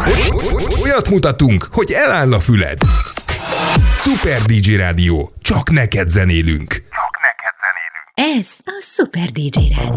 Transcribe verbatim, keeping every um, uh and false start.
Olyat mutatunk, hogy eláll a füled. Szuper dé dzsé Rádió. Csak neked zenélünk. Ez a Szuper dé dzsé Rádió.